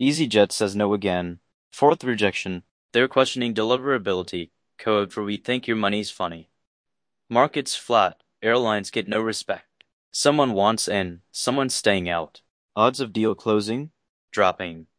EasyJet says no again. Fourth rejection. They're questioning deliverability, code for we think your money's funny. Markets flat, airlines get no respect. Someone wants in, someone's staying out. Odds of deal closing? Dropping.